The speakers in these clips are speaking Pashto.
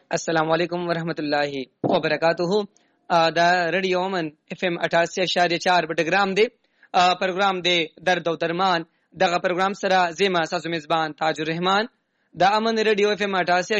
السلام علیکم ورحمۃ اللہ وبرکاتہ. دا ریڈیو من FM 88.4 پروګرام دی. پروګرام دی درد او درمان. دغه پروګرام سره زما ساسو میزبان تاج الرحمن. د امن ریډیو FM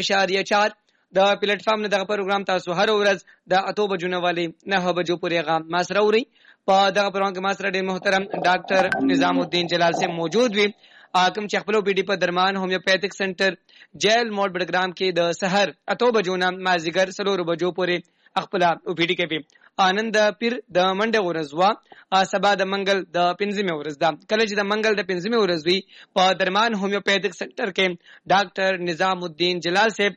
88.4 د پلیټ فارم نه دغه پروګرام تاسو هر ورځ د 8 بجو نه والی 9 بجو پورې غام ما سره اوري. په دغه پروګرام کې ما سره ډېر محترم ډاکټر نظام الدین جلال سے موجود وي. کوم چې خپل پی ډی په درمان هومیوپیتھک سنټر جیل موډ بډګرام کې د سحر 8 بجو نه مازیګر 4 بجو پورې خپل پی ډی کې وي. آنند پیر د منډه ورځ وا سبا د منګل د پنځمه ورځ دا کله چې د منګل د پنځمه ورځ وي په درمان هومیوپیتھک سنټر کې ډاکټر نظام الدین جلال سے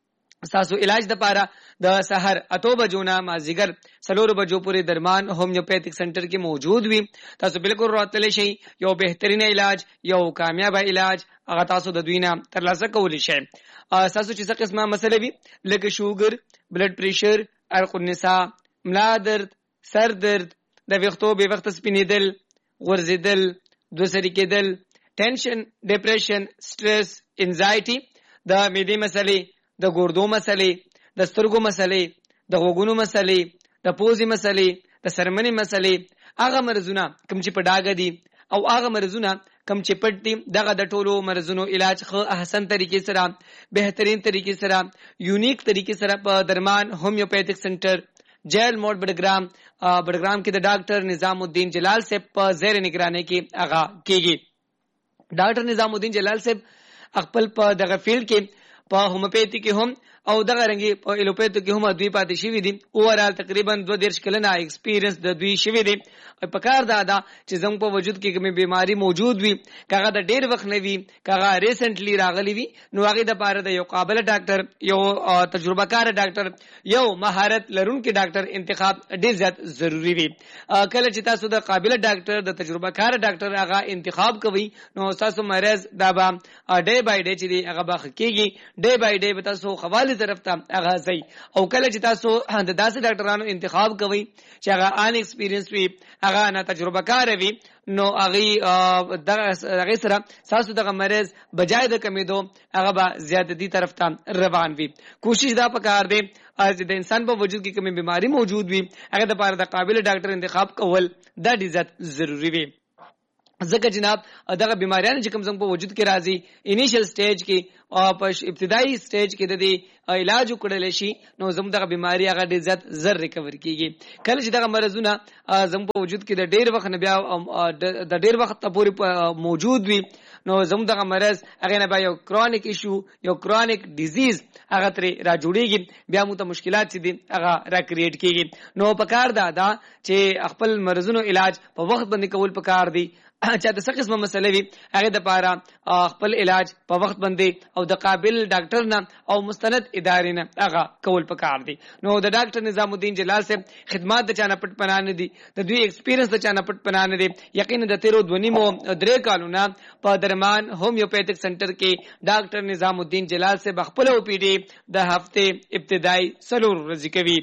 تاسو علاج د پاره د سحر 8 بجو نه مازیګر 4 بجو پورې درمان هومیوپیتھک سنټر کې موجود وي. تاسو بالکل راتلی شئ. یو بهترین علاج یو کامیاب علاج هغه تاسو د دوی نه ترلاسه کولی شئ. تاسو چې څه قسمه مسله وي لکه شوګر، بلډ پریشر، عرق النساء، ملا درد، سر درد، د ویښتو بې وخته سپینېدل، غورځېدل، دوسری کېدل، ټینشن، ډیپریشن، سټرس، انزایټي، د معدې مسلې، د ګردو مسلې، د سترګو مسلې، د غوږونو مسلې، د پوزې مسلې، د سرمنې مسلې، هغه مرزونه کوم چې په ډاګه دي او هغه مرزونه کوم چې پټ دي دغه د ټولو مرزونو علاج خو احسن طریقې سره بهترین طریقې سره یونیک طریقې سره په درمان هومیوپیتھک سنټر جیل موډ بډګرام کې د ډاکټر نظام الدین جلال صاحب په زیر نگرانی کې هغه کیږي. ډاکټر نظام الدین جلال صاحب خپل په دغه فیلډ کې په هومیوپیتھی کې هم او دغه رنګي په الوپیتھی کې هم دوی پاتې شوی دي. اوورال تقریبا 2.5 کلنه ایکسپیرینس د دوی شوی دي. په کار دا چې زموږ په وجود کې کومه بیماری موجود وي کاغه د ډیر وخت نه وي کاغه ریسنټلی راغلی وي نو هغه د پاره د یو قابل ډاکټر یو تجربه کار ډاکټر یو مهارت لرونکي ډاکټر انتخاب ډیر زیات ضروری وي. کله چې تاسو د قابل ډاکټر د تجربه کار ډاکټر هغه انتخاب کوي نو تاسو مریض دا به ډے بای ډے چې هغه باخ کیږي ډے بای ډے به تاسو خواله طرف ته هغه ځي. او کله چې تاسو د داسې ډاکټرانو انتخاب کوي چې هغه ان ایکسپیرینس وي هغه نه تجربه کار وي نو هغه سره تاسو دغه مریض بجای د کمیدو هغه به زیاتې طرف ته روان وي. کوشش دا پکار دی چې د انسان په وجود کې کومه بیماری موجود وي هغه د پاره د قابل ډاکټر انتخاب کول دا ډیر زیات ضروری وي. ځکه جناب دغه بیماریان چې کوم څنګه په وجود کې راځي انیشل سټیج کې او په ابتدایي سټیج کې د دې علاج وکړل شي نو زموږ دغه بیماری هغه ډیر زیات زر ریکور کیږي. کله چې دغه مرزونه زموږ په وجود کې د ډیر وخت نه بیا د ډیر وخت پورې موجود وي نو زموږ دغه مرز هغه نه بیا یو کرونیک ایشو یو کرونیک ډیزیز هغه ترې را جوړیږي بیا مو ته مشکلات چې دي هغه را کریټ کیږي. نو پکار دا چې خپل مرزونو علاج په وخت باندې کول پکار دي. چې د څه قسمه مسله وي هغه د پاره خپل علاج په وخت باندې او د قابل ډاکټر نه او مستند ادارې نه هغه کول پکار دي. نو د ډاکټر نظام الدین جلال صاحب خدمات د چانه پټ پناه نه دي د دوی ایکسپیرینس د چانه پټ پناه نه دي. یقینا د 13 کالونه په درمان هومیوپیتھک سنټر کې ډاکټر نظام الدین جلال صاحب خپل او پی ډی د هفته ابتدایي 4 ورځې کوي.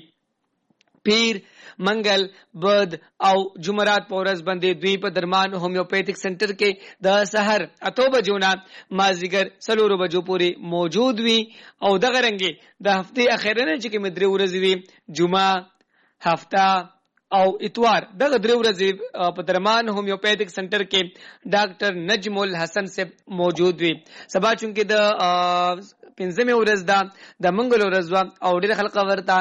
پیر، منګل، بد او جمعرات په ورځ باندې دوی په درمان هومیوپیتھک سنټر کې د سحر 8 بجو نه مازیګر 4 بجو پورې موجود وي. او دغه رنګي د هفته اخیرنه چې کوم 3 ورځې وي جمعه، هفته او اتوار دغه 3 ورځې په درمان هومیوپیتھک سنټر کې ډاکټر نجم الحسن سے موجود وي. سبا چونکه د پنځمه ورځ دا د منګل ورځ او ډېر خلک ورته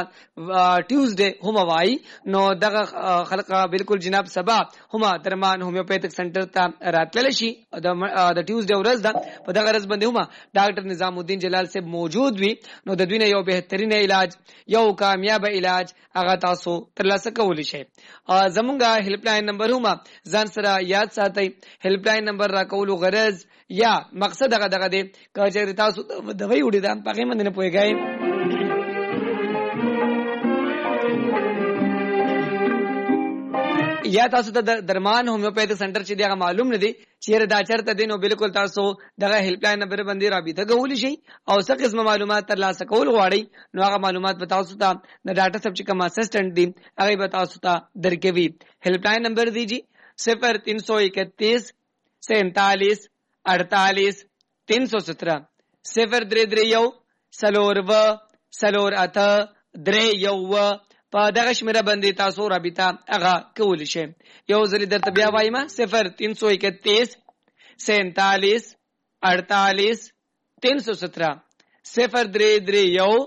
ټیوزډے هم وایي نو دغه خلک بالکل جناب سبا هم درمان هومیوپیتھک سنټر ته راتلل شي. د ټیوزډے ورځ دا په دغه ورځ باندې هم ډاکټر نظام الدین جلال صاحب موجود وي نو د دوی نه یو بهترین علاج یو کامیاب علاج هغه تاسو ترلاسه کولی شئ. زمونږه هیلپ لاین نمبر هم ځان سره یاد ساتئ. هیلپ لاین نمبر را کولو غرض یا مقصد هغه دی چې تاسو د وی وړي دا پغې باندې نه پويګای یا تاسو ته درمان هومیوپیتھک سنټر چې دا معلوم نه دي چې دا چرته دي نو بالکل تاسو دغه هیلپ لاین نمبر باندې رابطه کولی شئ او څه قسم معلومات ترلاسه کول غواړئ نو هغه معلومات به تاسو ته د ډاکټر صاحب چې کوم اسسټنټ دي هغه به تاسو ته درکوي. هیلپ لاین نمبر دیجی 0331 47 48 317 033 سلورو سلور اته درې یو په دغه شمیره باندې تاسو رابطه هغه کولی شئ. یو ځل درته بیا وایم 0331 47 48 317 0331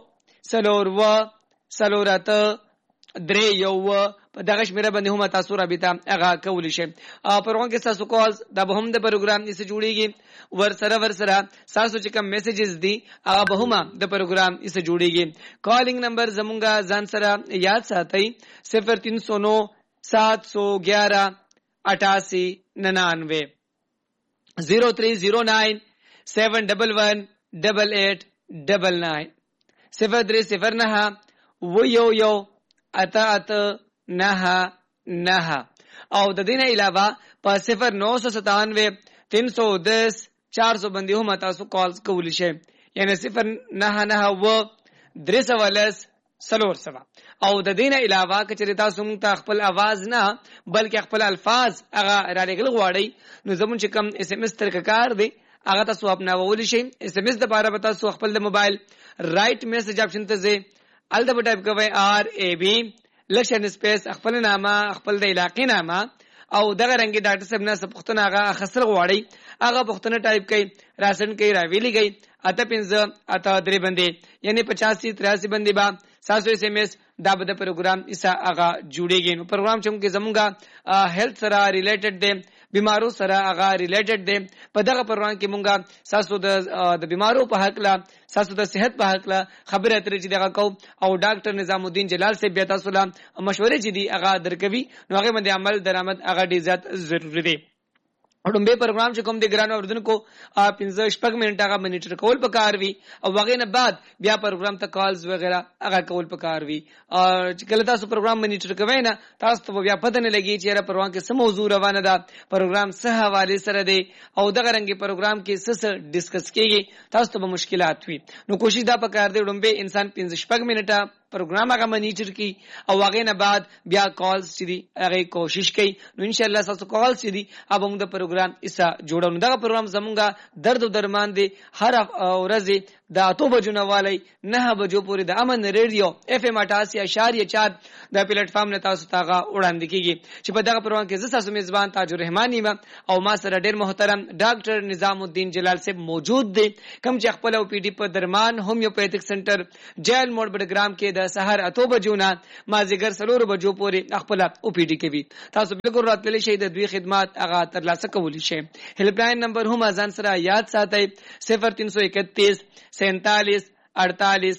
سلور اته درې یو په دغه شمیره باندې هم تاسو رابطه هغه کولی شئ. پروګرام کې تاسو کال دا به هم د پروګرام نشه جوړیږي ور سره تاسو چې کوم میسجز دي هغه به هم د پروګرام نشه جوړیږي. کالینګ نمبر زمونږه ځان سره یاد ساتئ 0309 711 8899 0309 711 8899 0309 ویو اتا نه او د دینه علاوه په 0997 310 400 باندې هم تاسو کالز کولی شئ. یعنی 0999 و 310 سلور سوا. او د دینه علاوه کچې تاسو موږ ته خپل आवाज نه بلکې خپل الفاظ هغه را لګل غواړئ نو زمون چې کوم اس ام اس ترکار دی هغه تاسو اپناولی شئ. اس ام اس د لپاره به تاسو خپل د موبایل رائټ میسج اپشن ته ځئ الته به ټایپ کوئ RAB لکشن سپیس خپل نامه خپل د علاقې نامه او دغه رنګي ډاټا سب نه پښتون هغه خسر غواړي هغه پښتون ټایپ کړئ راسن کوي راویلی گئی اته 5 اته 3 باندې یعنی 85 83 باندې با 700 اس ام اس دا به د پروګرام ایسا هغه جوړیږي. نو پروګرام چې موږ زمونږه هیلث سره ریلیټډ دی بیمارو سره هغه ریلیټډ دی. په دغه پروګرام کې موږ تاسو د بیمارو په حق لا تاسو د صحت په حق لا خبره اترې چې دغه کو او ډاکټر نظام الدین جلال سے بیا تاسو لا مشورې چې دی هغه درکوي نو هغه باندې عمل درآمد هغه ډیر زیات ضروری دی. اډمبه پروګرام چې کوم د ګران اوردونکو 15 شپږ منټه هغه مانیټر کول پکار وی او هغه نه بعد بیا پروګرام ته کالز وغیرہ هغه کول پکار وی. چې کله تاسو پروګرام مانیټر کوئ نه تاسو ته بیا پته نه لګي چې را پروګرام کې څه موضوع روانه ده پروګرام څه حواله سره دی او دغه رنګي پروګرام کې څه ډیسکس کیږي تاسو ته مشکلات وي. نو کوشش دا پکار دی اډمبه انسان 15 شپږ منټه پروګرام هغه مانیټر کی او هغه نه بعد بیا کالز چې دی هغه کوشش کوي نو ان شاء الله تاسو کالز چې دی اب موږ د پروګرام ایسا جوړو. دا پروګرام زمونږه درد او درمان دی هر ورځ د 8 بجو نه والی 9 بجو پورې د امن ریډیو اف ام 88.4 د پلیټ فارم نه تاسو ته وړاندې کیږي چې په دغه پروګرام کې زه تاسو میزبان تاج الرحمن یم او ما سره ډیر محترم ډاکټر نظام الدین جلال صاحب موجود دي کوم چې خپل او پی ډی په درمان هومیوپیتھک سنټر جیل موډ بډګرام کې د سحر 8 بجو نه مازیګر 3 بجو پورې خپل او پی ډی کوي. تاسو بالکل راتللی شئ د دوی خدمات هغه ترلاسه کولی شئ. هیلپ لاین نمبر هم ځان سره یاد ساتئ 0331 47 48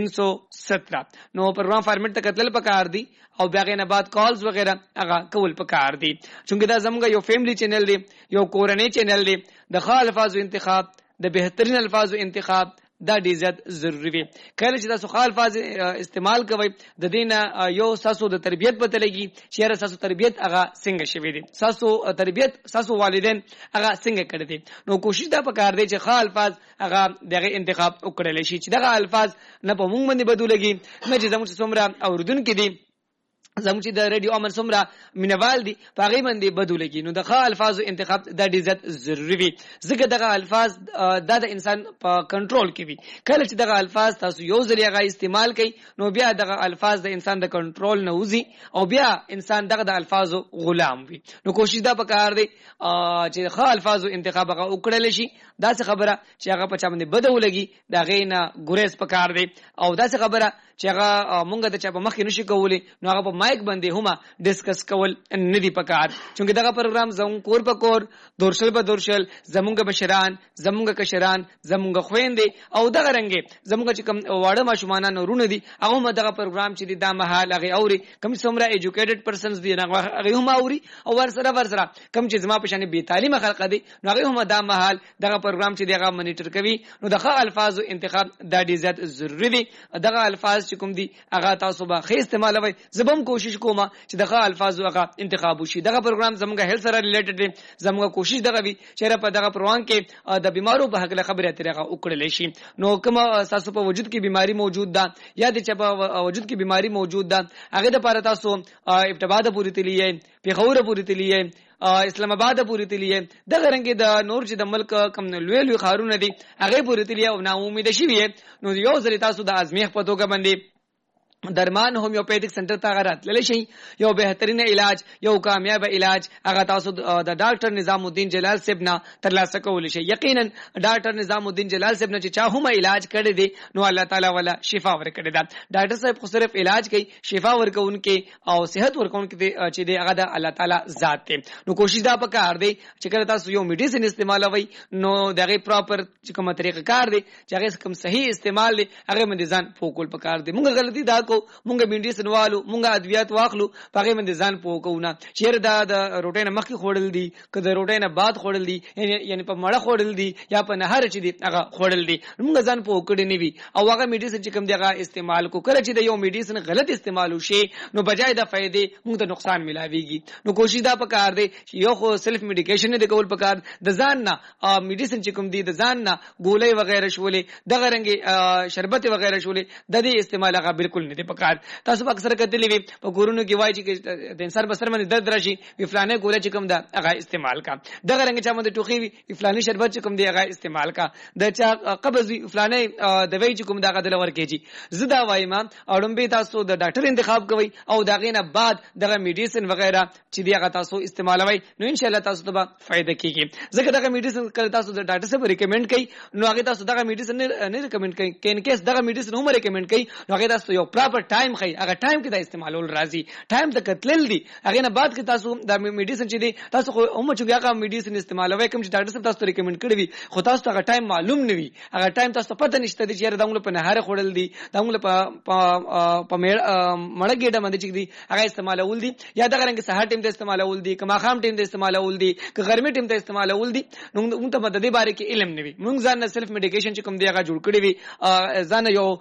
317. نو پروګرام فارمیټ ته کتل پکار دی او بیا غینه بعد کالز وغیرہ هغه کول پکار دی چونګه دا زموږ یو فیملی چینل دی یو کورنۍ چینل دی د ښه الفاظو انتخاب د بهترین الفاظو انتخاب دا ډیر زیات ضروری وي. کله چې تاسو ښه الفاظ استعمال کوئ د دینه یو تاسو د تربیت پته لګي چې تاسو تربیت هغه څنګه شوی دی تاسو تربیت تاسو والدین هغه څنګه کړی دي. نو کوشش دا پکار دی چې ښه الفاظ هغه دغه انتخاب وکړل شي چې دغه الفاظ نه په موږ باندې بدولږي نه چې زموږ څومره اوردونکو دي زموږ چې د ریډیو امن څومره مینوال دي په هغه باندې بدولږي. نو دغه الفاظو انتخاب د ډیر زیات ضروری وي ځکه دغه الفاظ د انسان په کنټرول کې وي. کله چې دغه الفاظ تاسو یو ځل هغه استعمال کړئ نو بیا دغه الفاظ د انسان د کنټرول نه وځي او بیا انسان دغه د الفاظو غلام وي. نو کوشش دا پکار دی چې ښه الفاظو انتخاب هغه وکړل شي. دا څه خبره چې هغه په چا باندې بدولږي دا غینه ګریز پکار دی او دا څه خبره چې هغه مونږ د چا په مخ کې نشي کولی نو هغه په مایک باندې هم ډیسکس کول نه دی پکار چونکه دغه پروګرام زموږ کور په کور دورشل په دورشل زموږ بشران زموږ کشران زموږ خويندې او دغه رنګي زموږ چې کوم واړه ماشومان نورونه دي هغه هم دغه پروګرام چې دا مهال هغه اوري کوم څومره ایجوکیټډ پرسنز دي هغه هم اوري او ورسره کوم چې زما په شان بي تعلیم خلق دي هغه هم دا مهال دغه پروګرام چې دغه مانیټر کوي نو دغه الفاظو انتخاب د ډیر زیات ضروری دي. دغه الفاظ چې کوم دي هغه تاسو به ښه استعمالوي زبم کوشش کوم چې دغه الفاظو هغه انتخاب وشي. دغه پروګرام زموږ هیلث سره ریلیټډ دی زموږ کوشش دغه وی چې په دغه پروګرام کې د بیمارو په حق له خبره ترغه وکړل شي. نو کوم تاسو په وجود کې بیماری موجود ده یا د چا په وجود کې بیماری موجود ده هغه د لپاره تاسو ابتباده پوری تلیه پیغور پوری تلیه اسلام آباد پورې تللی دغه رنګ د نور چې د ملک کم لوی لوی خارونه دي هغه پورې تللی او نا امید شي نو یو ځل تاسو د ازمیخ په توګه باندې درمان هومیوپیتھک سنټر ته غرات للی شي یو بهترین علاج یو کامیاب علاج هغه تاسو د ډاکټر نظام الدین جلال صاحب نه ترلاسه کولی شي یقینا ډاکټر نظام الدین جلال صاحب نه چې چا هم علاج کړی دی نو الله تعالی ولا شفا ورکړي دا ډاکټر صاحب خو صرف علاج کوي شفا ورکوونکې او صحت ورکوونکې چې دی هغه د الله تعالی ذات دی نو کوشش دا پکار دی چې کله تاسو یو میډیسن استعمالوي نو دغه پراپر چې کومه طریقه کار دی چې هغه کوم صحیح استعمال دی هغه باندې ځان پوکول پکار دی مونږ غلطي دا مونږ میډیسن والو مونږ ادویات واخلو پغه باندې ځان پوکونه چیر دا د روټین مخکې خوړل دي که د روټین بعد خوړل دي یعنی په مړه خوړل دي یا په نهار چې دي هغه خوړل دي مونږ ځان پوکړی نه وي او هغه میډیسن چې کوم دی هغه استعمال کو کله چې د یو میډیسن غلط استعمال وشي نو بجای د فائدې مونږ ته نقصان ملاويږي نو کوشش دا پکار دی یو خو سلف میډیکیشن نه کول پکار د ځان نه میډیسن چې کوم دی د ځان نه ګولې وغیرہ شولې دغه رنګ شربت وغیرہ شولې د دې استعمال هغه بالکل نه دی پکار تاسو اکثر کتلی وي په کورونو کې وای چې د انسان بسر باندې درد راشي فلانه ګوله چې کوم دا هغه استعمال کا دغه رنګ چا باندې ټوخي وي فلانه شربت چې کوم دی هغه استعمال کا د چا قبض فلانه د وی چې کوم دا غدل ورکېږي زدا وایم اړم به تاسو د ډاکټر انتخاب کوئ او دغه نه بعد دغه میډیسن وغیرہ چې دی هغه تاسو استعمالوي نو ان شاء الله تاسو ته فائدہ کیږي ځکه دغه میډیسن کله تاسو د ډاکټر سره ریکمند کړئ نو هغه تاسو دغه میډیسن نه ریکمند کړئ کین کیس دغه میډیسن هم ریکمند کړئ نو هغه تاسو یو پراپر ټایم خي هغه ټایم کې دا استعمالول راځي ټایم ته کتلل دي هغه نه بعد کې تاسو د میډیسن چې دي تاسو خو هم چې هغه میډیسن استعمالوي کوم چې ډاکټر صاحب تاسو ریکمند کړی وي خو تاسو ته هغه ټایم معلوم نه وي هغه ټایم تاسو پته نشته دي چې دغه په نهار خوړل دي دغه په مړه ګډه باندې چې دي هغه استعمالول دي یا دغه رنګ سهار ټیم ته استعمالول دي کما خام ټیم ته استعمالول دي که ګرمي ټیم ته استعمالول دي نو موږ ته د دې باره کې علم نه وي موږ ځان نه سلف میډیکیشن چې کوم دی هغه جوړ کړی وي ځان یو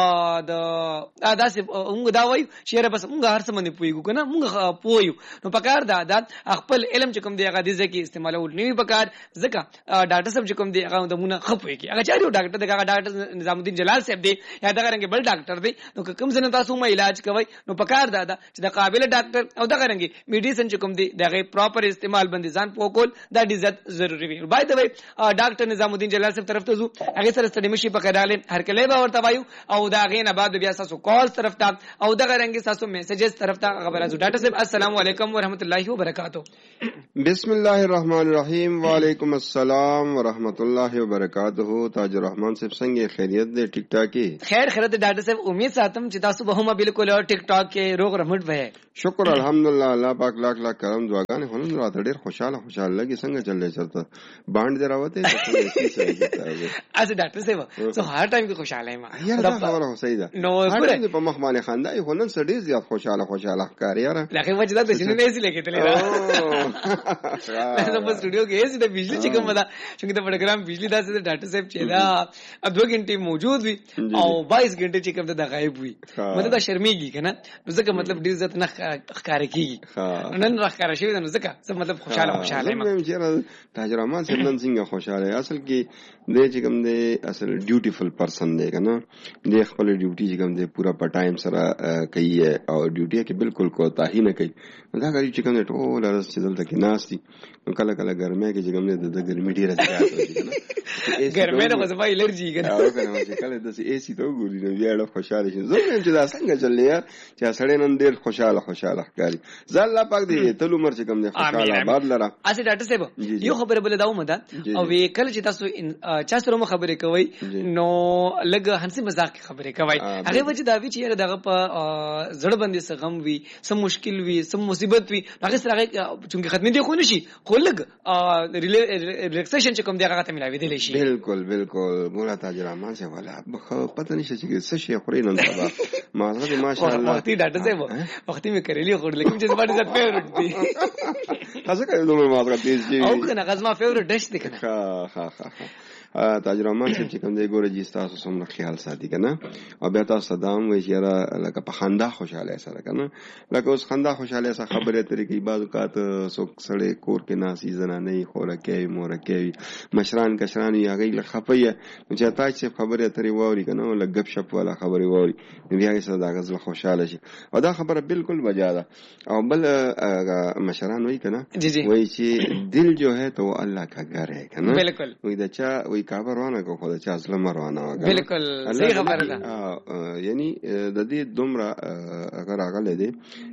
د داسې موږ دا وایو چې بس موږ هر څه باندې پویګو کنه موږ پویو نو پکار دا خپل علم چې کوم دی هغه د ځکه استعمالول نه وي پکار ځکه ډاکټر صاحب چې کوم دی هغه د مونږ خپوي کی هغه چاري ډاکټر دغه ډاکټر نظام الدین جلال صاحب دی یا دغه رنګ بل ډاکټر دی نو کوم څنګه تاسو ما علاج کوي نو پکار دا چې د قابل ډاکټر او دغه رنګ میډیسن چې کوم دی دغه پراپر استعمال باندې ځان پوکول دا د عزت ضروری وي بای د وی ډاکټر نظام الدین جلال صاحب طرف ته زو هغه سره ستړي مشي پکړاله هر کله به ورته وایو او دا غینه بعد بیا تاسو کال طرف ته او دغه رنګ تاسو میسجز طرف ته خبر ازو ډاکټر صاحب السلام علیکم ورحمۃ اللہ وبرکاتہ بسم اللہ الرحمن الرحیم وعلیکم السلام ورحمۃ اللہ وبرکاتہ تاج الرحمن صاحب څنګه خیریت دې ټیک ټاک کې خیر خیرت ډاکټر صاحب امید ساتم چې تاسو به هم بالکل ټیک ټاک کې روغ رمټ وې شکر الحمدلله الله پاک لاکھ لاکھ کرم دعاګانې هنن راته ډېر خوشاله لګي څنګه چلې چرته باند دې راوته از ډاکټر صاحب سو هر ټایم کې خوشاله ما یا دا خبره صحیح ده نو ګوره په مخ باندې خندای هنن سړي زیات خوشاله ښکار یاره لکه وجه دا چې نه ایسي لګیدلې دا په سټوډیو کې ایسي د بجلی چې کوم دا چې د پروګرام بجلی دا چې ډاکټر صاحب چې دا 2 غنټې موجود وي او 22 غنټې چې کوم دا غایب وي مطلب دا شرمېږي کنه نو ځکه مطلب ډیر عزت نه ښکار کیږي نن راښکار شي نو ځکه مطلب خوشاله ما تاج الرحمن صاحب نن څنګه خوشاله اصل کې دې چې کوم دې اصل ډیوټیفل پرسن دی کنه دې خپل ډیوټي چې کوم دې پورا په ټایم سره کوي او ډیوټي کې بالکل کوتاهی نه کوي دا غری چې کوم ټول راز چې دلته کې ناشتي کله کله ګرمه کې چې کوم د ګرمي ډیره زیات وي کنه ګرمه نه خو زما الرجی کنه او کنه چې کله د ای سی ته ګوري نو بیا ډېر خوشاله شي زه هم چې دا څنګه چلې چې سړی نن ډېر خوشاله ښکاري ځل الله پاک دې تل عمر چې کوم دې خوشاله آباد لره اسی ډاکټر صاحب یو خبره بل داو مده او کله چې تاسو چا سره خبرې کوي نو لګ هنسي مزاق خبرې کوي هغه وجه دا وی چې دغه په زړه باندې څه غم وي څه مشکل وي څه مصیبت وي هغه سره چې ختمې دي خو نشي خو لګ ریلیکسیشن چې کوم دی هغه ته ملاوي دي شي بالکل مولا تاج الرحمن سے والا پتہ نشي چې څه شي خوري نن سبا ماغه ماشاءالله وختي ډاکټر صاحب وختي مې کړلی خو لیکن چې زما ډېر فیورټ دي تاسو کوم نو ماغه تیز دي او کنه غزما فیورټ ډش دي کنه ها تاج الرحمن صاحب چې کوم دی ګوره جی تاسو څومره خیال ساتي کنه او بیا تاسو دا هم وایي چې یاره لکه په خندا خوشاله سره کنه لکه اوس خندا خوشاله سره خبرې اترې کوي بعض اوقات څوک سړی کور کې ناسي زنانه خوراکي مورکي مشران کشران یې هغه له خپي نو چې تاسو خبرې اترې ووري کنه ول غب شپ والا خبرې ووري بیا یې سره دا غزل خوشاله شي او دا خبره بالکل بجا ده او بل مشران وایي کنه وایي چې دل جو ہے تو اللہ کا گھر ہے کنه بالکل وایي دا چا وایي کعبه روانه کو خو دا چا ظلم روانه بالکل صحیح خبره ده یعنی د دې دومره اگر راغله دي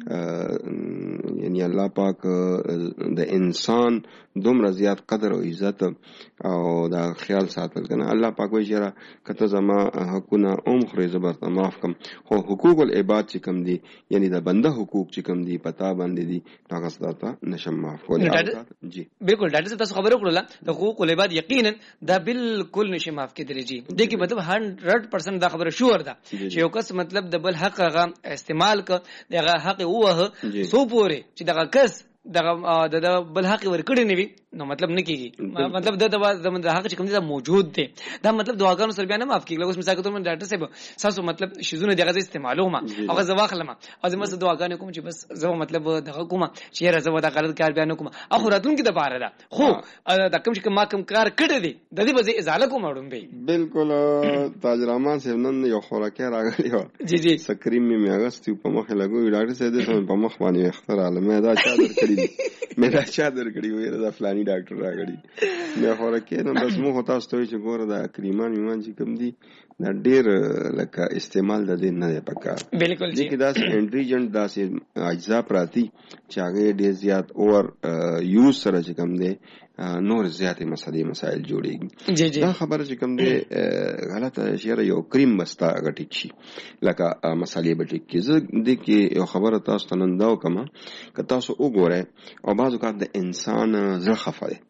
یعنی الله پاک د انسان دومره زیات قدر او عزت او دا خیال ساتل کنه الله پاک وایي چې کته زما حقونه خوري زبرته معاف کم خو حقوق العباد چې کم دي یعنی د بنده حقوق چې کم دي پتا باندې دي هغه ستاسو نشم معاف کول جی بالکل ډاکټر صاحب تاسو خبرو کړله د حقوق العباد یقینا دا بالکل نشي معاف کېدلی جی دغه مطلب 100% دا خبره شور ده چې یو کس مطلب د بل حق غا استعمال ک دغه حق وه سو پوره چې دغه کس دغه د بل حق ورکړی نه وي نو مطلب نه کیږي مطلب د حق چې کوم دي موجود دي دا مطلب دعاګانو سره بیا نه معاف کیږي اوس مثال کوم ډاکټر صاحب تاسو مطلب شیزونه دغه استعمالو ما هغه زواخلم او زما سره دعاګانو کوم چې بس زما مطلب دغه کوم چې راځو دا غلط کار بیان کوم اخو راتون کې د بار ده خو دا کوم چې ما کوم کار کړی دی د دې به ازاله کوم اړم دی بالکل تاج الرحمن صاحب نن یو خوراکه راغلی و جی جی سکریم می اگست په مخ لګوي ډاکټر صاحب دې په مخ باندې اختر عالمه دا چا درکړي مې دا چا درکړي وې دا فلاني ډاکټر راغلی مې خوراکه نو بس مو هتا ستوي چې ګوره دا کریمان میمان چې کوم دي دا ډیر لکه استعمال د دې نه پکار بالکل جی چې دا انټریجنټ دا سي اجزا پراتی چې هغه ډیر زیات اور یوز سره چې کوم دي نور زیاتې مسائل جوړيږي جی جی دا خبره چې کوم دي غلطه شیره یو کریم بستا غټی شي لکه مسالې بټی کې زه د کې یو خبره تاسو ته نن دا کوم که تاسو وګورئ او بعض اوقات د انسان زړه خفه دی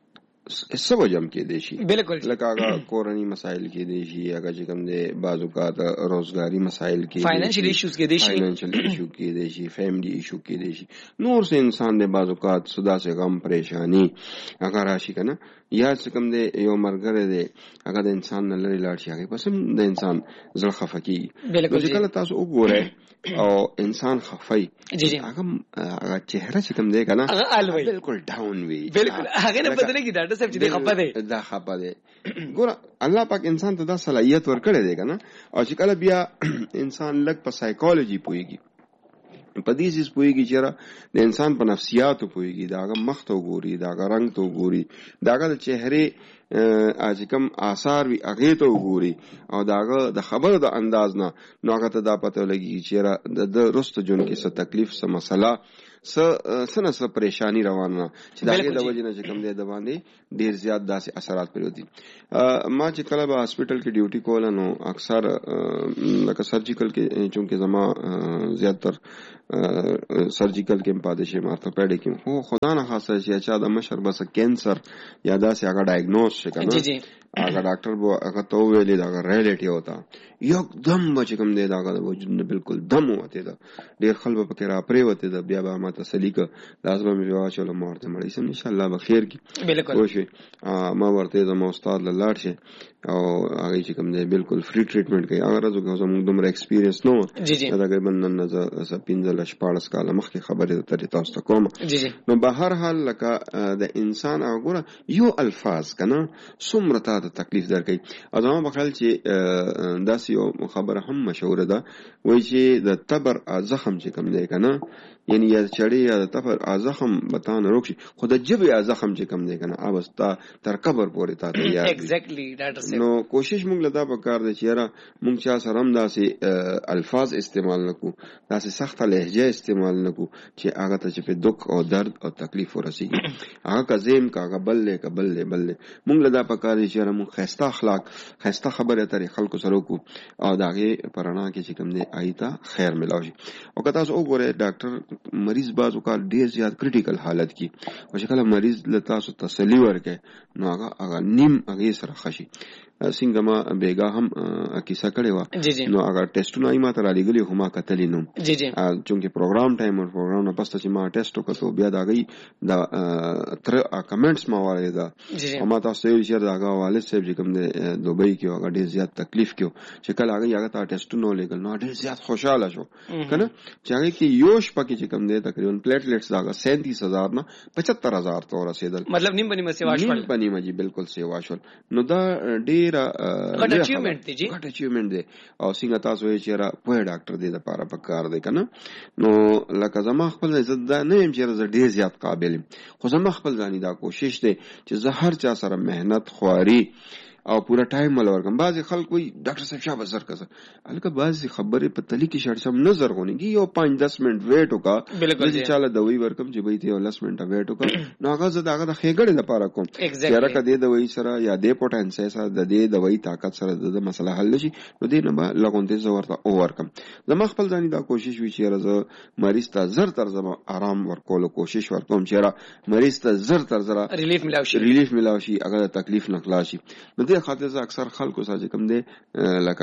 سبا جم کې دی شي بالکل لکه هغه کورنی مسائل کې دی شي هغه چې کوم دی بعض اوقات روزګاری مسائل کې فاینانشل ایشوز کې دی شي فاینانشل ایشو کې دی شي فیملی ایشو کې دی شي نور سے انسان دی بعض اوقات صدا سے غم پریشانی هغه راشي کنه یا څه کوم دی یو مرګره دی هغه د انسان نه لري لاړ شي هغه پسم د انسان زړه خفه کی بالکل کله تاسو وګورئ او انسان خفای جی جی هغه چهره چې کوم دی کنه هغه بالکل ډاون وی بالکل هغه نه بدلېږي ډاکټر صاحب چې خفه دی دا خفه دی ګور الله پاک انسان ته دا صلاحیت ورکړی دی کنه او چې کله بیا انسان لګ په سایکالوجي پويږي په دې سیس پويږي چې د انسان په نفسیاتو پويږي داغه مخ ته وګوري داغه رنگ ته وګوري داغه د چهره اج کم آثار وی هغه ته وګوري او داغه د خبرو د انداز نه نو هغه ته دا پته لګي چې د رست جون کې څه تکلیف څه مسله څه پریشانی روانه چې داغه د وجه نه چې کم دی د باندې ډیر زیات داسې اثرات پرې دي ما چې کله په هاسپټل کې ډیوټي کوله نو اکثر لکه سرجیکل کې چونکه زما زیاتر سرجیکل کې پادشه مارتوپیډیک کې هو خدا نه خاصه چې اچھا د مشر بس کینسر یا داسې هغه ډایګنوز شي کنه هغه ډاکټر بو هغه تو ویلې دا ریلیټي وتا یو دم بچ کوم دی دا د وجود نه بالکل دم وته دا ډیر خلک په کې را پرې وته دا بیا به ما تسلی ک لازم مې واچول مورته مړی سم ان شاء الله بخیر کی بالکل وشي ما ورته د مو استاد لاړ شي او هغه چې کوم دی بالکل فری ټریټمنټ کوي هغه راځو کوم زموږ دومره ایکسپیرینس نو دا تقریبا نن ز پینځل شپارس کاله مخکې خبرې ته تاسو ته کوم نو به هر حال لکه د انسان هغه یو الفاظ کنه څومره د تکلیف درکې ازما بخل چې داسې یو خبره هم مشهوره ده وایي چې د تبر زخم چې کوم دی کنه یعنی یا چړې یا د تبر زخم بتان روکشي خو د جبې زخم چې کوم دی کنه اوستا تر قبر پورې تا ته یاد ایگزیکټلی ډاکټر صاحب نو کوشش موږ لدا پکار دي چې یاره موږ چا سره هم داسې الفاظ استعمال نکو داسې سخت لهجه استعمال نکو چې هغه ته چې په دک او درد او تکلیف ورسیږي هغه کزیم کاغه بل له موږ لدا پکار دي چې موږ خسته اخلاق خسته خبره ترې خلکو سره کو او داغه پرانا کې چې کوم دی آیتا خیر ملاوي او کته تاسو وګورئ ډاکټر مریض بازو کال ډیر زیات کریټیکل حالت کی او چې کله مریض له تاسو تسلی ورکړي نو هغه نیم هغه سره خشي څنګه ما بیګا هم کیسه کړې و نو اگر ټیسټونه یې ما ته را لګلي خو ما کتلې نو چونکه پروګرام ټایم او پروګرام نه پسته چې ما ټیسټ وکړو بیا دا غي دا تر کمنټس ما وایي دا ما تاسو یې چې دا والد صاحب چې کوم د دوبۍ کې هغه ډیر زیات تکلیف کې چې کله هغه تا ټیسټونه لګل نو ډیر زیات خوشاله شو کنه چې هغه کې یوش پکې چې کوم دی تقریبا پلیټلیټس دا 37000 نه 75000 ته رسیدل مطلب نیم بنی مسیوا شول نیم بنی مجي بالکل سیوا شول نو دا ډیر غټ اچیومنت دی غټ اچیومنت دی او څنګه تاسو یې چې را په ډاکټر دی لپاره پکار دی کنه نو لکه زما خپل عزت دا نه يم چې زه ډیر زیات قابل خو زما خپل ځاني دا کوشش دی چې زه هر چا سره مهنت خواري او پورا ټایم ملور کوم بعضی خلک وي ډاکټر صاحب شابه زر کزه الکه بعضی خبره په تلی کې شړ سم نظر غونږي یو 5-10 منټ ویټ وکا چې چاله دوی ورکم چې به ته 10 منټه ویټ وکا نو هغه زه داغه د خېګړې لپاره کوم چې راکه دې دوی سره یا دې پوتنسیال سره د دې دوی طاقت سره د مسله حل شي نو دې نه لګونته زورته اور کم زما خپل ځاني دا کوشش وی چې راز مریض ته زر تر زما آرام ورکول کوشش ورکوم چې را مریض ته زر تر زرا ریلیف ملاوي شي هغه تکلیف نه خلاصي نو دې خاطر اکثر خلکو سره کوم دی لکه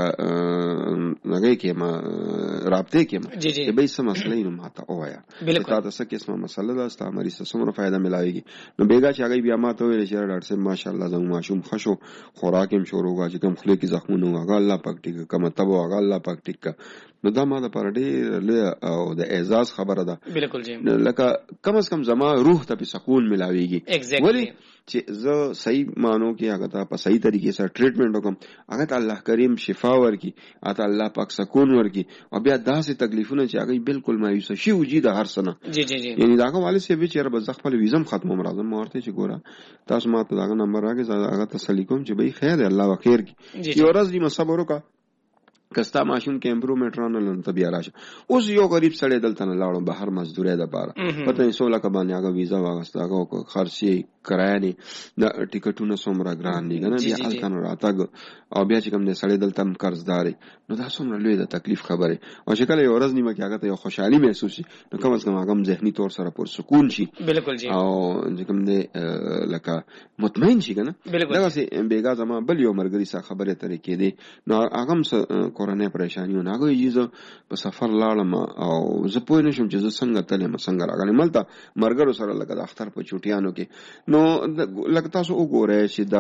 هغه کې ما رابطه کې ما به سم مسلې نو ماته وایا تا ته څه قسمه مسله ده ست امري سمره فائدہ ملاويږي نو بیګا چې هغه بیا ماته ویل چې ډاکټر صاحب ماشاءالله زمو ماشوم خشو خوراک هم شروع غا چې کوم خله کې زخمونه هغه الله پاک ټیک کوم تبو هغه الله پاک ټیک نو دا ما د پر ډېر او د اعزاز خبره ده بالکل جی لکه کم از کم زما روح ته په سکون ملاويږي ولی چې زه صحیح مانو کې هغه ته په صحیح طریقې سره ټریټمنټ وکم هغه ته الله کریم شفا ورکي اته الله پاک سکون ورکي او بیا داسې تکلیفونه چې هغه بالکل مایوس شي وجود هر سنه یعنی داغه والي سي به چیرې بز خپل ویزم ختمه مرادم مورته چې ګوره تاسو ماته داغه نمبر راګه هغه تسلی کوم چې به خیر الله وخیر کی یو ورځ دې صبر وکړه کستا ماشوم کې امپروومنت رانه ته بیا راشه اوس یو غریب سړی دلته نه لاړو بهر مزدوري ده بار پته نه 16 ک باندې هغه ویزا واغسته هغه خرچي کرایې د ټیکټونو څومره ګران دي کنه بیا الته نه راتګ او بیا چې کوم دې سړی دلته قرضداري نو دا څومره لوی د تکلیف خبره او چې کله یو ورځ نیمه کې هغه ته یو خوشحالي محسوس شي نو کوم څنګه هغه ذهني تور سره پر سکون شي بالکل جی او چې کوم دې لکه مطمئن شي کنه دا سه بیګا زما بل یو مرګري سره خبره ترې کې دي نو هغه کورونه پریشانیونه هغه یزه په سفر لاړم او زه پوه نشم چې زه څنګه تلم څنګه راغلم ملته مرګرو سره لکه د اختر په چوټیانو کې نو لکه تاسو وګورئ چې دا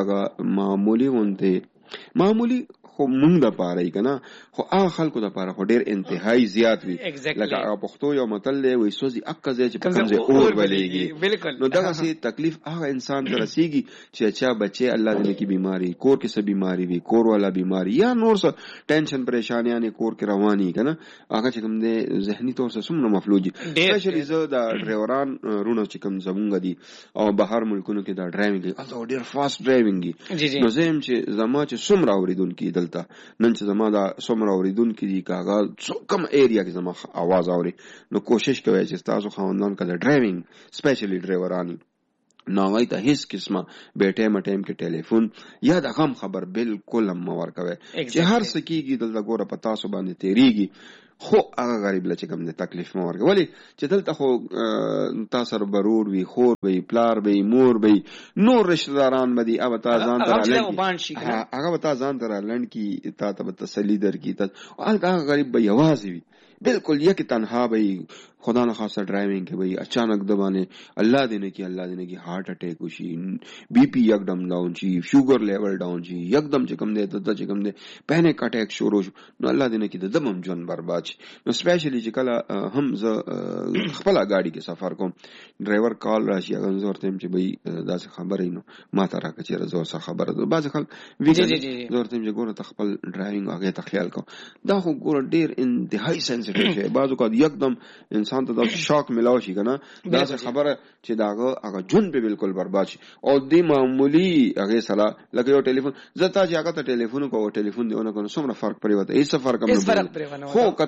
معمولی خو مونږ د پاره یې کنه خو هغه خلکو د پاره خو ډیر انتهایی زیات وي لکه هغه پښتو یو متل دی وای سوزي اقزه چې کمزه اور بلېږي نو دغه سي تکلیف هغه انسان ته رسیږي چې اچھا بچي الله دې کی بیماری کور کې څه بیماری وي کور والا بیماری یا نور څه ټینشن پریشانیاں نه کور کې رواني کنه هغه چې کوم دې ذهني تور سره سمونه مفلوجي سپیشلی زه د ډرایوران رونو چې کوم زمونږ دي او بهر ملکونو کې دا ډرایوینګ او ډیر فاست ډرایوینګ نو زم چې زما چې سمره اوریدونکو نن چې زما دا څومره اوریدونکو دي کاغه کم ایریا کې زما आवाज اوري نو کوشش کوي چې تاسو خواندان کله ډرایوینګ سپیشلی ډرایورانی ناوای ته هیڅ قسمه بیٹه مټیم کې ټلیفون یا د غم خبر بالکل هم ورکوي چې هر سکیږي دلته ګوره پتا سو باندې تیریږي خو هغه غریب لچ کوم د تکلیف مو ورګ ولی چې دلته خو تاسو برور وی خور وی پلار وی مور وی نور رشتہ داران بدی او تا ځان تر هغه تا ځان تر لند کی تا ته تسلی در کی ته هغه غریب به یوازې وی بالکل یک تنها وی خدا نه خاصه ډرایوینګ کې وی اچانک دبانه الله دې نه کی هارت اٹیک وشي بی پی یکدم ډاون شي شوګر لیول ډاون شي یکدم چې کوم دې ته چې کوم دې پینیک اٹیک شروع شو نو الله دې نه کی د دمم جون برباد شي نو سپیشلی چې کله هم ز خپل گاډي کې سفر کوم ډرایور کال راشي هغه زور تم چې وی داسې خبرې نو ما ته راکړي چې زور سره خبره ده بعض خلک زور تم چې ګوره خپل ډرایوینګ هغه ته خیال کو دا خو ګوره ډیر انتهایی سنسټیو شي بعضو کا یکدم انسان ته د شاک ملاو شي کنه دا خبره چې داغه هغه جون په بالکل برباد شي او د معمولی هغه سره لکه یو ټلیفون زتا چې هغه ته ټلیفون کوو ټلیفون دیونه کوو څومره فرق پرې وته هیڅ فرق هم نه خو کته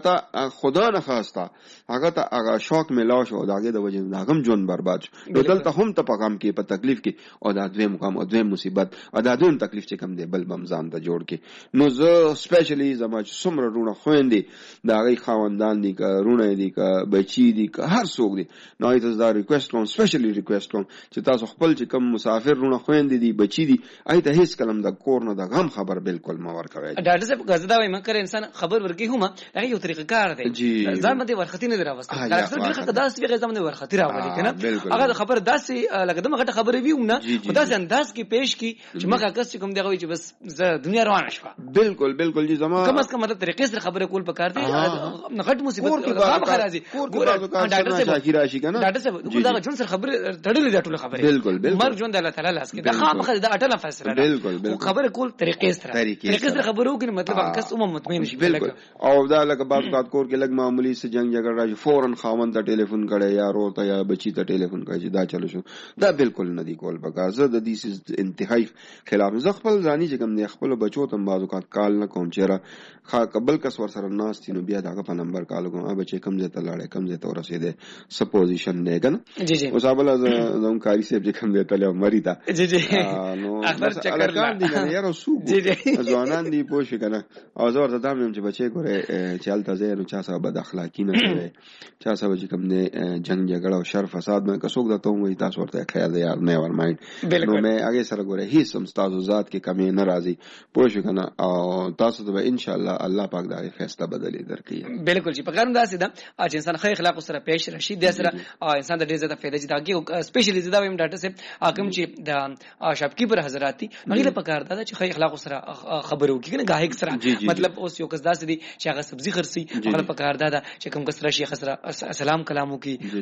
ته خدا نه خواسته هغه ته هغه شوق ملاو شو داګه د وجه دا غم جون برباد شو نو دلته هم ته په غم کې په تکلیف کې او دا دویم غم او دویم مصیبت او دا دویم تکلیف چې کم دی بل بمزان ته جوړ کې نو زه سپیشلی زما چې څومره رونه خويندې دا غي خاوندان دي که رونه دي که بچی دي که هر څوک دي نو ایت دا ریکوست کوم سپیشلی ریکوست کوم چې تاسو خپل چې کم مسافر رونه خويندې دي بچی دي ایت هیڅ کلم د کور نه د غم خبر بالکل ما ورکوي ډاکټر صاحب غزدا وای مکر انسان خبر ورکی هم هغه یو طریقه کار دی ځان باندې ورختی نه دراوست ډاکټر صاحب دغه داس وی غزا باندې ورختی راولي کنه هغه خبر داسې لکه دغه غټه خبره ویوم نه خدای انداز کې پیش کی چې مګه کس کوم دغه وی چې بس دنیا روانه شوه بالکل جی زما کم از کم مطلب طریقې سره خبره کول پکار دی غټ مصیبت خام خرازي ډاکټر صاحب شاکر راشي کنه ډاکټر صاحب دا جون سره خبره تړلې ده ټول خبره بالکل مرګ ژوند الله تعالی لاس کې دا خام خرازي دا اټله فیصله بالکل خبره کول طریقې سره خبرو کې مطلب کس مطمئن شي بالکل او دا لکه بعض اوقات کور کې لګ معمولی څه جنگ جګړه راځي فورن خاوند ته ټلیفون کړي یا روته یا بچی ته ټلیفون کوي چې دا چلو شو دا بالکل نه دی کول پکار زه د دې انتهایی خلاف زه خپل ځاني چې کوم نه خپل بچو ته بعض اوقات کال نه کوم چیرې قبل کس ور سره ناس تینو بیا دا په نمبر کال کوم بچي کم ځای ته لاړې کم ځای ته ورسېده سپوزیشن نه کنه جی اوس ابل زم کاری سیب چې کم ځای ته له مری تا جی نو اخبار چکر لا دي نه یاره سو ځوانان دی پوښ کنه او زه ورته دام چې بچي ګوره چالت ځای نو چا سره بد اخلاقی نه کوي چا سره چې کوم نه جنگ جګړه او شر فساد نه کڅوګ د توم وي تاسو ورته خیر دی یار نه ور مایند نو مې هغه سره ګوره هیڅ هم تاسو ذات کې کمی نه راځي پوښ کنه او تاسو ته ان شاء الله پاک دا فیصله بدلی درکړي بالکل چې په کارم داسې ده چې انسان خیر اخلاق سره پیش راشي د سره انسان د ډېر زیاته فائدې چې دا سپیشلی زدا ویم ډاکټر صاحب حکم چې د شاپکیپر حضرات دي هغه په کار ده چې خیر اخلاق سره خبرو کې نه گاهک سره مطلب اوس یو کس داسې دي چې هغه سبزی خرسي هغه په کار ده چې کوم کس راشي خسره سلام کلامو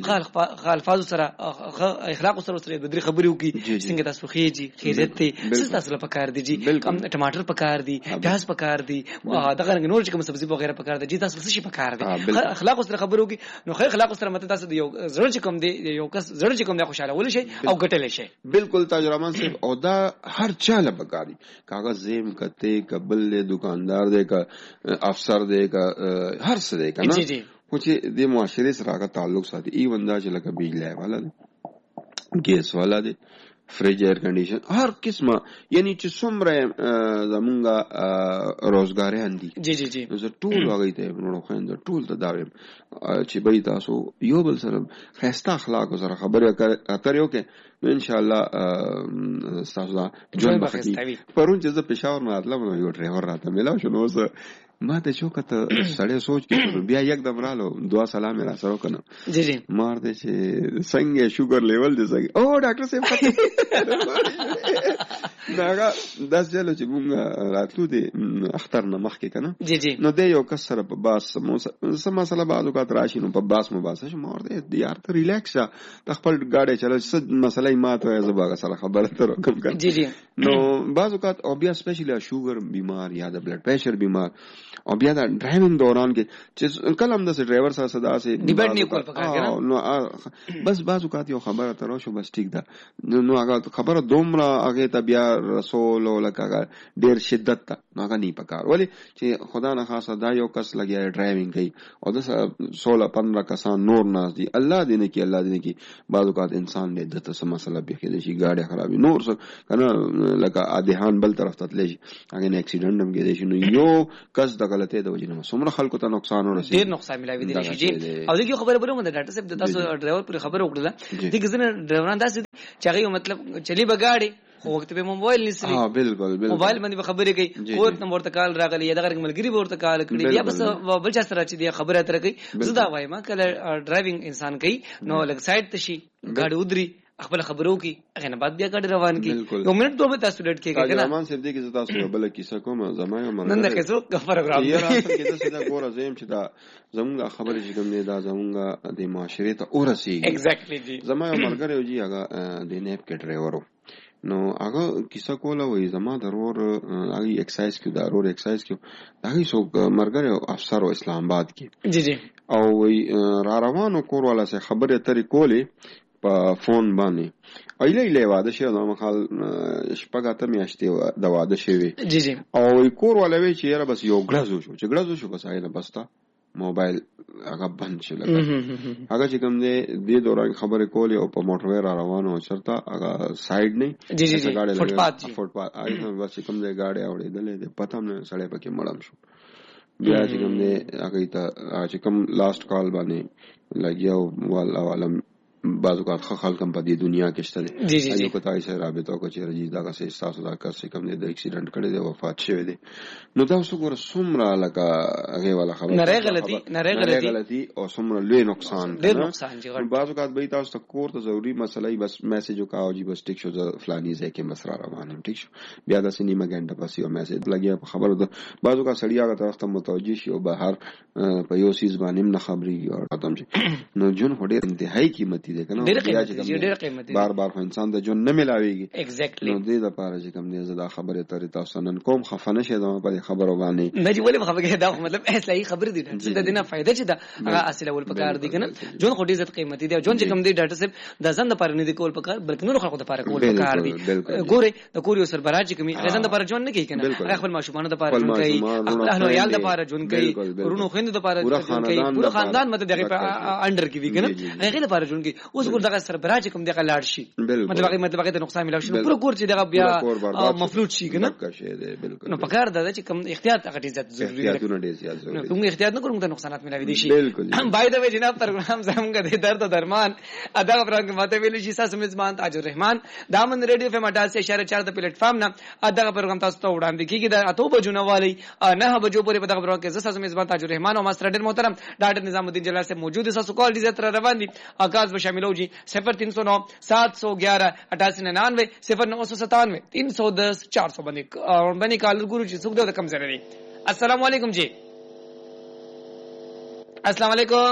کې الفاظ سره اخلاق سره د درې خبرو کې څنګه تاسو خېږي خیرت ته تاسو په کار دي جی کم ټماټر په کار دي پیاز په کار دي دغه نور چې کوم سبزی وغیرہ په کار دي جی تاسو څه شي په کار دي اخلاق سره خبرو کې نو خیر اخلاق سره مته تاسو یو زړه چې کوم دی یو کس زړه چې کوم دی خوشاله ول شي او ګټل شي بالکل تاجرمان صاحب او دا هر چا له پکاري کاغذ زیم کته قبل له دکاندار دی کا افسر دی کا هر څه دی کنه جی خو چې د معاشري سره تعلق ساتي ای وندا چې لکه بجلی والا دی ګیس والا دی فریج ایر کنډیشن هر قسمه یعنی چې څومره زمونږه روزګاریان دي جی زه ټول هغه ته نور خويند ټول ته داویم چې به تاسو یو بل سره خسته اخلاق سره خبرې اترې وکړي نو ان شاء الله تاسو دا جون بختی پرون چې زه پېښور نه اتلم یو ډرایور راته ملاو شو نو زه ما ته شو کته سړی سوچ کې بیا یک دم رالو دعا سلام را سره کنه جی مار دې چې څنګه شوګر لیول دې څنګه او ډاکټر صاحب داګه داس جلو چې مونږ راتلو دې اختر نه مخ کې کنه جی نو دې یو کس سره په باس سم مسله بعد وخت راشي نو په باس مو باسه شو مار دې یار ته ریلیکس ته خپل گاډي چلو څه مسله ما ته زبا سره خبره تر کوم کنه جی نو بعض وخت او بیا سپیشلی شوګر بیمار یا د بلډ پریشر بیمار او بیا دا ډرایوینګ دوران کې چې کله هم د ډرایور سره صدا سي ډیبیټ نه کول پکاره نو بس بعض وخت یو خبره تر شو بس ټیک ده نو هغه خبره دومره هغه ته بیا رسول او لکه ډیر شدت ته هغه نه پکار ولی چې خدا نه خاصه دا یو کس لګیا ډرایوینګ کوي او د 16-15 کسان نور ناز دي الله دې نه کې الله دې نه کې بعض وخت انسان دې د څه مسله به کې شي گاډي خرابي نور څه کنه لکه اذهان بل طرف ته تللی هغه نه اکسیډنټ هم کېږي نو یو کس د غلطۍ د وجې نه څومره خلکو ته نقصان ورسېږي ډېر نقصان ملاوي دي شي او دغه خبره بروم د ډاکټر صاحب د تاسو ډرایور پر خبره وکړه دغه ځنه ډرایوران داسې چې هغه مطلب چلی بغاړي خو وخت په موبایل نسلی بالکل موبایل باندې خبرې کوي کوت نمبر ته کال راغلی یا دغه ملګری ورته کال کړي بیا بس بل چا سره چې دی خبره تر کوي زدا وایم کله ډرایوینګ انسان کوي نو لګ سایډ ته شي گاډي ودري خپل خبرو کی هغه نه بعد بیا گاډي روان کی یو منټ دوه تاسو ډټ کېږي کنه زمان سید کې تاسو بل کیسه کوم زمای عمر نن دغه څو پروګرام یې راځي چې تاسو دا ګوره زم چې دا زموږه خبرې چې کوم نه دا زموږه د معاشري ته اورسیږي ایگزیکټلی جی زمای عمر غره جی هغه د نیپ کې ډرایورو نو هغه کیسه کوله وای زما ضرور هغه ایکسرسایز کې ضرور ایکسرسایز کې هغه څو مرګره افسر او اسلام آباد کې جی او وای را روانو کور والا سره خبره ترې کولې په فون باندې ایله واده شو نو مخال شپږاته میاشتې د واده شوی جی او کور والا وی چې یاره بس یو غړزو شو چې غړزو شو بس ایله بستا موبایل هغه بند شو لکه هغه چې کوم دې دوران خبرې کولې او په موټر وې روانو چرته هغه سایډ نه جی جی فوټپات آی بس کوم دې گاډي اورېدلې دې پته نه سړې پکې مړم شو بیا چې کوم دې هغه ته چې کوم لاست کال باندې لګیاو والله بعض اوقات خلک هم په دې دنیا کې شته جی جی یو کتای سره رابطه کو چې رجیز دا څه احساس دا کار څه کوم دې د اکسیډنټ کړي دی وفات شوی دی نو دا څو ګور سمرا لکه هغه والا خبر نره غلطي او سمرا لوی نقصان جی بعض اوقات به تاسو ته کور ته ضروری مسله بس میسج وکاو جی بس ټیک شو فلانی ځای کې مسره روانه ټیک شو بیا د سینما ګنټه پس یو میسج لګیا خبر ده بعض اوقات سړی هغه طرف ته متوجي شي او بهر په یو سیس باندې نه خبري او ختم شي نو جون هډه انتهایی قیمتي ده کنه ډېر قیمتي بار انسان د جون نه ملاويږي ایگزیکټلی نو دې د پاره چې کوم دې زدا خبره ترې تاسو نن کوم خفنه شه دا په خبرو باندې نه جی ولې خبره دا مطلب اصلي خبر دي چې د دینه فائدہ چې دا هغه اصل اول پکار دي کنه جون خو ډېر قیمتي دي جون چې کوم دي ډاټا سیب د ځند لپاره نه دي کول پکار بلکې نور خلکو لپاره کول پکار دي ګوره د کوریو سربراج کومي ځند لپاره جون نه کوي کنه هغه خپل ماشومان لپاره جون کوي خپل اهل عیال لپاره جون کوي ورونو خويند لپاره جون کوي پورا خاندان مته دغه انډر کې وی کنه هغه لپاره جون کوي اوس ګور دغه سربراج کوم دغه لاړ شي مطلب هغه د نقصان ملاوي شي پورا کور چې دغه بیا مفلوج شي کنه نو پکار ده چې کوم احتیاط هغه عزت ضروری دی کوم احتیاط نه کوم ته نقصانات ملاوي دي شي بای دا وی جناب پروګرام زموږ د درد او درمان ادا پروګرام ماته ویل شي تاسو میزبان تاج الرحمن دامن ریډیو فم 88.4 د پلیټ فارم نه ادا پروګرام تاسو ته وړاندې کیږي د اتو بجو نه والی 9 بجو پورې په دغه پروګرام کې تاسو میزبان تاج الرحمن او ماستر ډیر محترم ډاکټر نظام الدین جلال سے موجود ہے تاسو کال ډیزه تر روان دي آغاز به شامل ہو جی 0309 711 8899 0997 310 400 باندې کال ګورو چې څوک د کم زره دي السلام علیکم جی السلام علیکم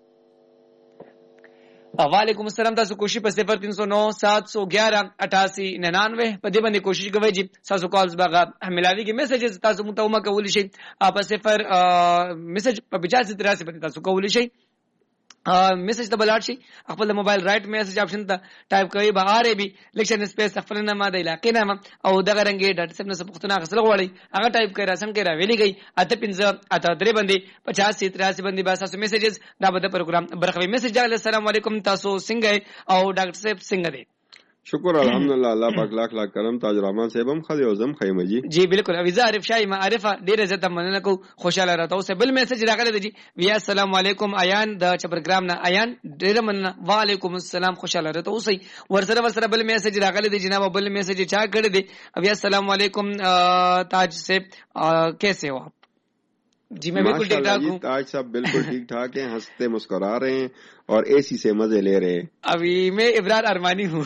وعلیکم السلام تاسو کوشش په 0309 711 8899 په دې باندې کوشش کوئ چې تاسو کالز باغه ملاوي کې میسجز تاسو متومه کولی شئ په 0 میسج په 85 باندې تاسو کولی شئ میسج ته بلاړ شي خپل موبایل رائټ میسج آپشن ته ټایپ کوي بهار به لیکشن سپیس خپل نامه د علاقې نامه او دغه رنګي ډاټا سیب نه پښتنه غسل غوړي هغه ټایپ کوي راسم کوي راویلي گئی اته 15 اته درې باندې 50 83 باندې بس تاسو میسجز دا به پروګرام برخوي میسج السلام علیکم تاسو څنګه او ډاکټر صاحب څنګه دي شکر الحمدلله الله پاک لاکھ کرم تاج الرحمن صاحب هم خدي او زم خیمه جی بالکل اویزا عارف شای معرفه ډیر عزت مننه کو خوشاله راته اوس بل میسج راغلی دی ویا السلام علیکم ایان د پروګرام نه ایان ډیر مننه وعلیکم السلام خوشاله راته اوس ورسره بل میسج راغلی دی جناب بل میسج چا کړی دی ویا السلام علیکم تاج صاحب کیسے ہو آپ جی میں بالکل ٹھیک ٹھاک ہوں تاج صاحب بالکل ٹھیک ٹھاک ہیں ہنستے مسکرا رہے ہیں اور اے سی سے مزے لے رہے ہیں ابھی میں ابرار ارمانی ہوں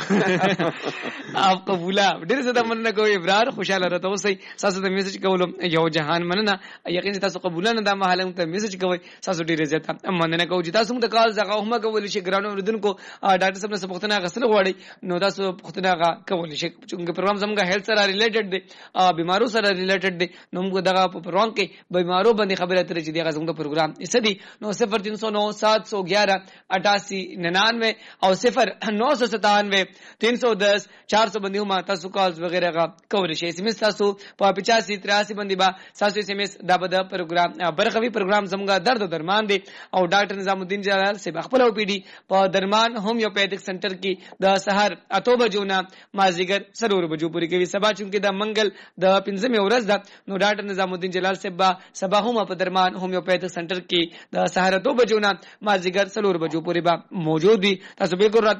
آپ کو بولا ډیر زیاده مننه کوم ابرار خوشاله راته اوسئ تاسو ته میسج کولم یو جهان مننه یقین تاسو قبول نه د محله ته میسج کوي تاسو ډیر زیاته مننه کوم چې تاسو ته کال زغه هم کول شي ګرانو اوردونکو ډاکټر صاحب نه پښتنه غسل غواړي نو تاسو پښتنه غا کول شي چې پروګرام زموږ هیلث سره ریلیټډ دی بیمارو سره ریلیټډ دی نو موږ دغه پروګرام کې بیمارو باندې خبره ترې چې دغه زموږ پروګرام اسدي نو 0309 711 8899 او 0997 310 400 باندې هم تاسو کالز وغیرہ غا کول شي اس مس تاسو په 85 83 باندې با تاسو اس مس دا بده پروګرام برخوي پروګرام زموږ درد او درمان دی او ډاکټر نظام الدین جلال سے خپل او پی ڈی په درمان هومیوپیتھک سنټر کې د سحر اتو بجو نه مازیګر سرور بجو پوری کوي سبا چونکه د منګل د 15 ورځ ده نو ډاکټر نظام الدین جلال سے سبا هم په درمان هومیوپیتھک سنټر کې د سحر اتو بجو نه مازیګر سرور بجو پوری با موجود دي تاسو بالکل